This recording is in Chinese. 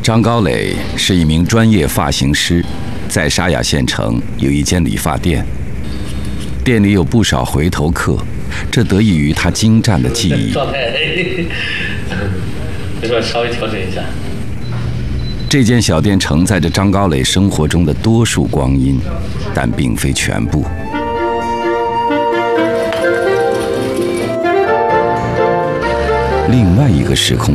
张高磊是一名专业发型师，在沙雅县城有一间理发店，店里有不少回头客，这得益于他精湛的技艺。 状态，没说稍微调整一下。 这间小店承载着张高磊生活中的多数光阴，但并非全部。另外一个时空